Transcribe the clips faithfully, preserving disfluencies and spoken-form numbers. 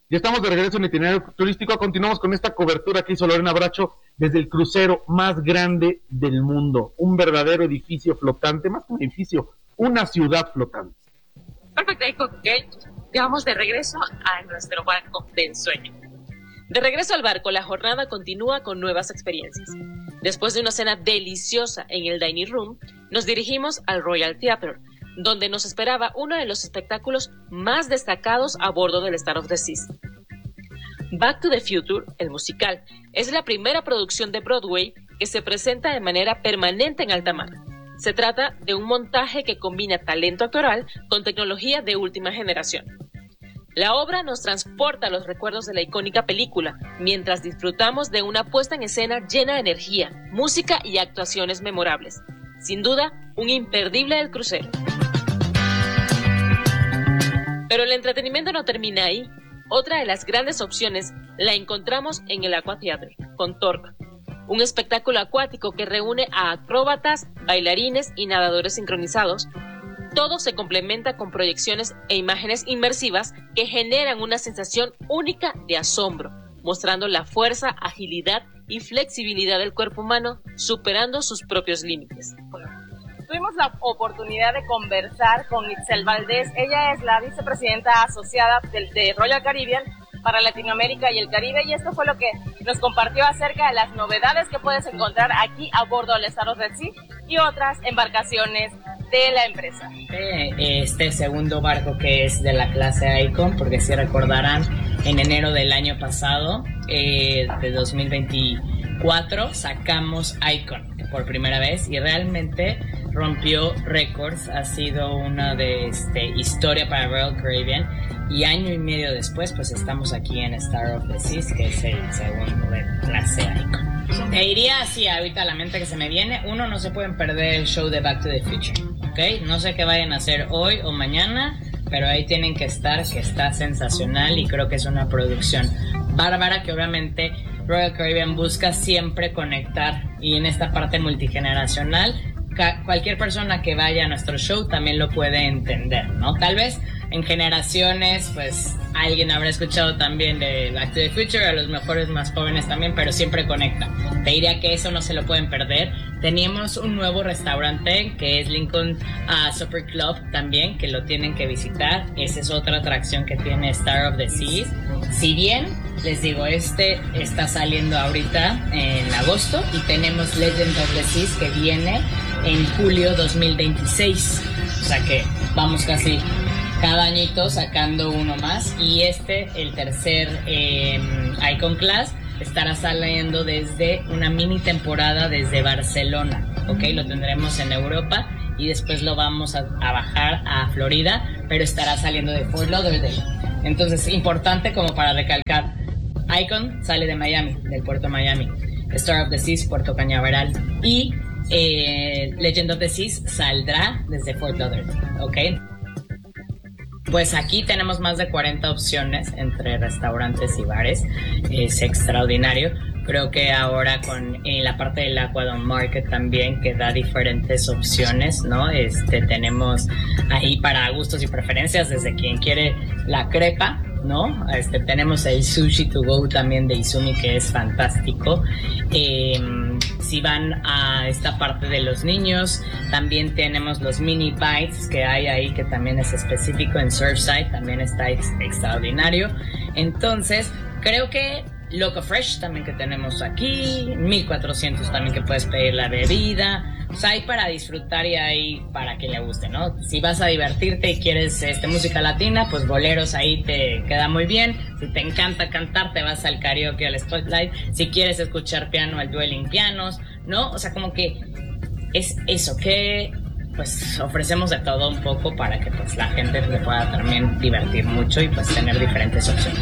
Ya estamos de regreso en Itinerario Turístico. Continuamos con esta cobertura que hizo Lorena Bracho desde el crucero más grande del mundo. Un verdadero edificio flotante, más que un edificio, una ciudad flotante. Perfecto, Aiko, que ya vamos de regreso a nuestro barco de ensueño. De regreso al barco, la jornada continúa con nuevas experiencias. Después de una cena deliciosa en el Dining Room, nos dirigimos al Royal Theatre, donde nos esperaba uno de los espectáculos más destacados a bordo del Star of the Seas. Back to the Future, el musical, es la primera producción de Broadway que se presenta de manera permanente en alta mar. Se trata de un montaje que combina talento actoral con tecnología de última generación. La obra nos transporta a los recuerdos de la icónica película, mientras disfrutamos de una puesta en escena llena de energía, música y actuaciones memorables. Sin duda, un imperdible del crucero. Pero el entretenimiento no termina ahí. Otra de las grandes opciones la encontramos en el Aqua Theatre, con Torque, un espectáculo acuático que reúne a acróbatas, bailarines y nadadores sincronizados. Todo se complementa con proyecciones e imágenes inmersivas que generan una sensación única de asombro, mostrando la fuerza, agilidad y flexibilidad del cuerpo humano, superando sus propios límites. Tuvimos la oportunidad de conversar con Itzel Valdés. Ella es la vicepresidenta asociada de, de Royal Caribbean para Latinoamérica y el Caribe, y esto fue lo que nos compartió acerca de las novedades que puedes encontrar aquí a bordo del Star of the Seas y otras embarcaciones de la empresa. Este segundo barco que es de la clase Icon, porque si recordarán, en enero del año pasado, eh, de dos mil veinticuatro, sacamos Icon por primera vez y realmente rompió récords. Ha sido una de este, historia para Royal Caribbean, y año y medio después pues estamos aquí en Star of the Seas, que es el segundo de clase Icon. Te diría así ahorita a la mente que se me viene: uno, no se pueden perder el show de Back to the Future, ¿ok? No sé qué vayan a hacer hoy o mañana, pero ahí tienen que estar, que está sensacional, y creo que es una producción bárbara que obviamente Royal Caribbean busca siempre conectar, y en esta parte multigeneracional ca- cualquier persona que vaya a nuestro show también lo puede entender, ¿no? Tal vez en generaciones pues alguien habrá escuchado también de Back to the Future, a los mejores más jóvenes también, pero siempre conecta. Te diría que eso no se lo pueden perder. Teníamos un nuevo restaurante que es Lincoln uh, Supper Club también, que lo tienen que visitar. Esa es otra atracción que tiene Star of the Seas. Si bien, les digo, este está saliendo ahorita en agosto, y tenemos Legend of the Seas que viene en julio dos mil veintiséis. O sea que vamos casi cada añito sacando uno más, y este, el tercer eh, Icon Class, estará saliendo desde una mini temporada desde Barcelona, ¿ok? Lo tendremos en Europa y después lo vamos a, a bajar a Florida, pero estará saliendo de Fort Lauderdale. Entonces, importante como para recalcar, Icon sale de Miami, del puerto de Miami, Star of the Seas, Puerto Cañaveral, y eh, Legend of the Seas saldrá desde Fort Lauderdale, ¿ok? Pues aquí tenemos más de cuarenta opciones entre restaurantes y bares. Es extraordinario. Creo que ahora con en la parte del Aquadome Market también, que da diferentes opciones, ¿no? Este, tenemos ahí para gustos y preferencias, desde quien quiere la crepa, ¿no? Este, tenemos el sushi to go también de Izumi, que es fantástico. Eh, si van a esta parte de los niños, también tenemos los mini bites que hay ahí, que también es específico en Surfside, también está ex- extraordinario. Entonces, creo que Loco Fresh también que tenemos aquí, mil cuatrocientos también que puedes pedir la bebida. O sea, hay para disfrutar y hay para quien le guste, ¿no? Si vas a divertirte y quieres este, música latina, pues boleros ahí te queda muy bien. Si te encanta cantar, te vas al karaoke, al Spotlight. Si quieres escuchar piano, al Dueling Pianos, ¿no? O sea, como que es eso, que pues ofrecemos de todo un poco para que pues la gente le pueda también divertir mucho y pues tener diferentes opciones.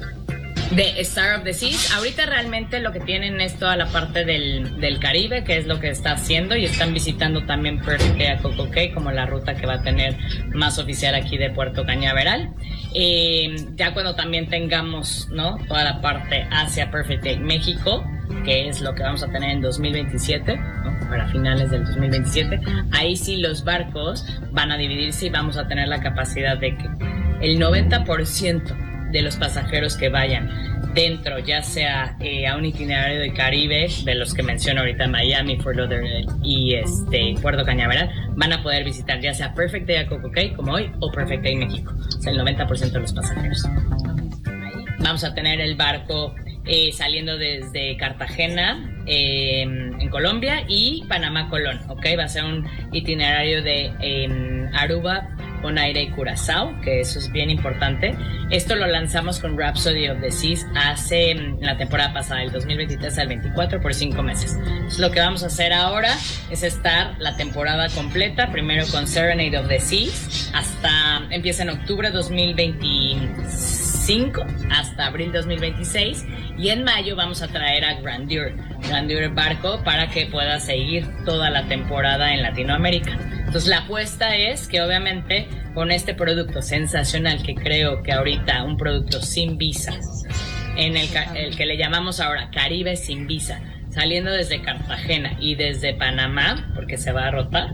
De Star of the Seas, ahorita realmente lo que tienen es toda la parte del, del Caribe, que es lo que está haciendo, y están visitando también Perfect Day a Coco Cay como la ruta que va a tener más oficial aquí de Puerto Cañaveral. Eh, ya cuando también tengamos, ¿no?, toda la parte hacia Perfect Day México, que es lo que vamos a tener en dos mil veintisiete, ¿no?, para finales del dos mil veintisiete, ahí sí los barcos van a dividirse y vamos a tener la capacidad de que el noventa por ciento de los pasajeros que vayan dentro, ya sea eh, a un itinerario de Caribe, de los que menciono ahorita, Miami, Fort Lauderdale y este, Puerto Cañaveral, van a poder visitar ya sea Perfect Day a Coco Cay, como hoy, o Perfect Day México. O sea, el noventa por ciento de los pasajeros. Vamos a tener el barco eh, saliendo desde Cartagena, eh, en Colombia, y Panamá, Colón, ¿ok? Va a ser un itinerario de eh, Aruba, Bonaire y Curazao, que eso es bien importante. Esto lo lanzamos con Rhapsody of the Seas hace en la temporada pasada, del dos mil veintitrés al veinticuatro, por cinco meses. Entonces, lo que vamos a hacer ahora es estar la temporada completa, primero con Serenade of the Seas, hasta empieza en octubre dos mil veinticinco hasta abril dos mil veintiséis, y en mayo vamos a traer a Grandeur, Grandeur barco, para que pueda seguir toda la temporada en Latinoamérica. Entonces la apuesta es que obviamente con este producto sensacional, que creo que ahorita un producto sin visa, en el, el que le llamamos ahora Caribe sin visa, saliendo desde Cartagena y desde Panamá, porque se va a rotar,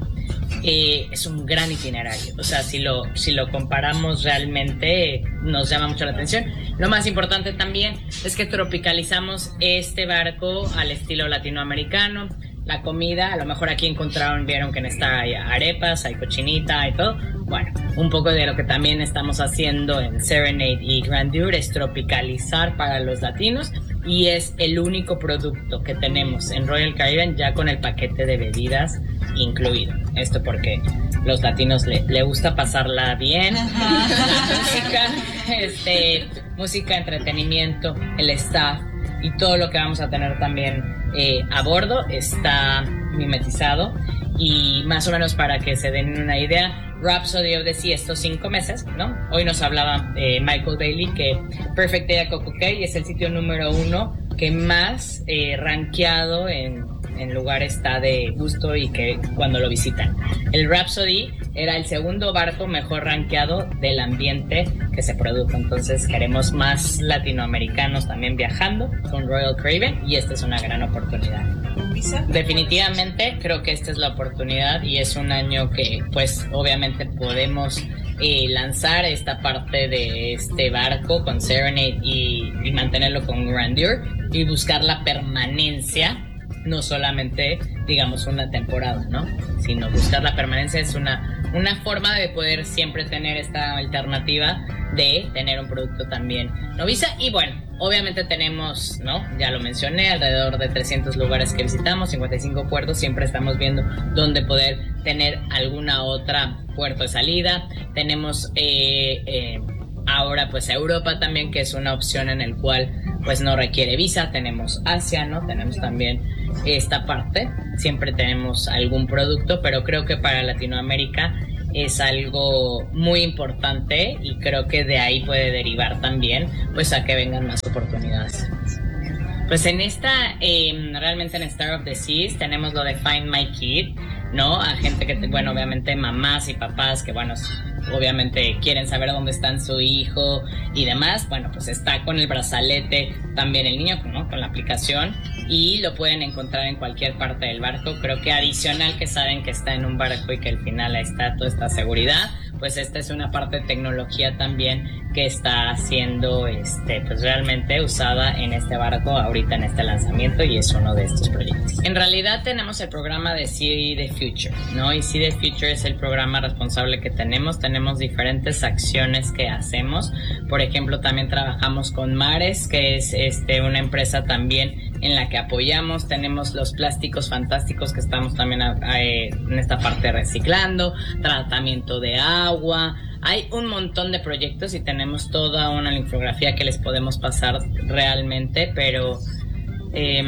eh, es un gran itinerario. O sea, si lo, si lo comparamos realmente, nos llama mucho la atención. Lo más importante también es que tropicalizamos este barco al estilo latinoamericano. La comida, a lo mejor aquí encontraron, vieron que en esta hay arepas, hay cochinita y todo. Bueno, un poco de lo que también estamos haciendo en Serenade y Grandeur es tropicalizar para los latinos, y es el único producto que tenemos en Royal Caribbean ya con el paquete de bebidas incluido. Esto porque los latinos le, le gusta pasarla bien, la música, este, música, entretenimiento, el staff y todo lo que vamos a tener también eh, a bordo está mimetizado. Y más o menos para que se den una idea, Rhapsody of the Sea estos cinco meses, ¿no? Hoy nos hablaba eh, Michael Bailey que Perfect Day a Coco Cay es el sitio número uno que más eh, rankeado en, en lugar está de gusto y que cuando lo visitan. El Rhapsody era el segundo barco mejor rankeado del ambiente que se produjo. Entonces queremos más latinoamericanos también viajando con Royal Caribbean, y esta es una gran oportunidad. Definitivamente creo que esta es la oportunidad, y es un año que pues obviamente podemos eh, lanzar esta parte de este barco con Serenade y, y mantenerlo con Grandeur y buscar la permanencia, no solamente digamos una temporada, ¿no? Sino buscar la permanencia. Es una, una forma de poder siempre tener esta alternativa de tener un producto también no visa. Y bueno, obviamente tenemos, ¿no? Ya lo mencioné, alrededor de trescientos lugares que visitamos, cincuenta y cinco puertos. Siempre estamos viendo dónde poder tener alguna otra puerto de salida. Tenemos eh, eh, ahora pues Europa también, que es una opción en el cual pues no requiere visa. Tenemos Asia, ¿no? Tenemos también esta parte. Siempre tenemos algún producto, pero creo que para Latinoamérica es algo muy importante, y creo que de ahí puede derivar también pues a que vengan más oportunidades. Pues en esta, eh, realmente en Star of the Seas tenemos lo de Find My Kid, ¿no? A gente que, bueno, obviamente mamás y papás que, bueno, obviamente quieren saber dónde está su hijo y demás. Bueno, pues está con el brazalete también el niño, ¿no? Con la aplicación, y lo pueden encontrar en cualquier parte del barco. Creo que adicional que saben que está en un barco y que al final está toda esta seguridad, pues esta es una parte de tecnología también que está siendo este, pues realmente usada en este barco ahorita en este lanzamiento, y es uno de estos proyectos. En realidad tenemos el programa de See the Future, ¿no? Y See the Future es el programa responsable que tenemos. Tenemos diferentes acciones que hacemos. Por ejemplo, también trabajamos con Mares, que es este, una empresa también en la que apoyamos. Tenemos los plásticos fantásticos que estamos también a, a, en esta parte reciclando, tratamiento de agua. Hay un montón de proyectos y tenemos toda una infografía que les podemos pasar realmente, pero eh,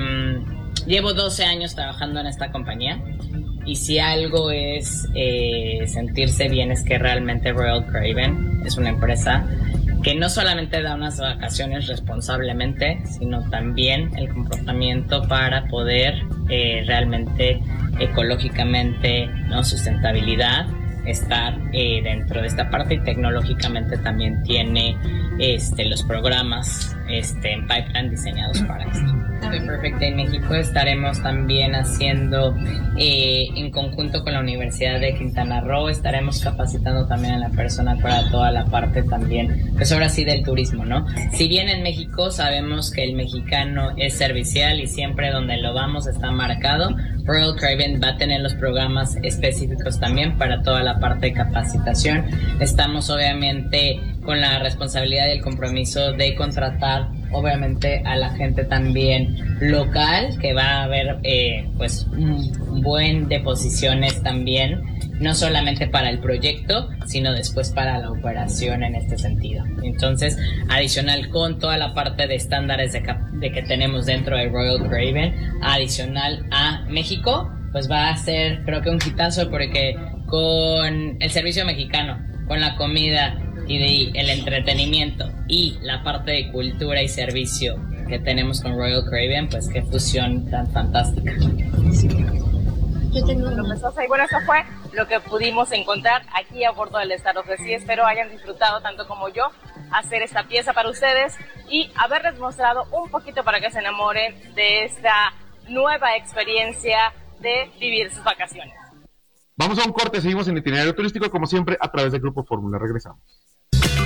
llevo doce años trabajando en esta compañía, y si algo es eh, sentirse bien es que realmente Royal Caribbean es una empresa que no solamente da unas vacaciones responsablemente, sino también el comportamiento para poder eh, realmente ecológicamente, ¿no? Sustentabilidad, estar eh, dentro de esta parte, y tecnológicamente también tiene este, los programas este, en pipeline diseñados para esto. de Perfect Day México estaremos también haciendo, eh, en conjunto con la Universidad de Quintana Roo, estaremos capacitando también a la persona para toda la parte también, pues ahora sí del turismo, ¿no? Si bien en México sabemos que el mexicano es servicial y siempre donde lo vamos está marcado, Royal Caribbean va a tener los programas específicos también para toda la parte de capacitación. Estamos obviamente con la responsabilidad y el compromiso de contratar obviamente a la gente también local, que va a haber eh, pues un buen de posiciones también, no solamente para el proyecto, sino después para la operación en este sentido. Entonces, adicional con toda la parte de estándares de, cap- de que tenemos dentro de Royal Caribbean, adicional a México, pues va a ser creo que un hitazo, porque con el servicio mexicano, con la comida y de el entretenimiento y la parte de cultura y servicio que tenemos con Royal Caribbean, pues qué fusión tan fantástica. Sí. Yo tengo una. Y bueno, eso fue lo que pudimos encontrar aquí a bordo del Star of the Sea. Espero hayan disfrutado tanto como yo hacer esta pieza para ustedes y haberles mostrado un poquito para que se enamoren de esta nueva experiencia de vivir sus vacaciones. Vamos a un corte, seguimos en Itinerario Turístico como siempre a través del Grupo Fórmula. Regresamos.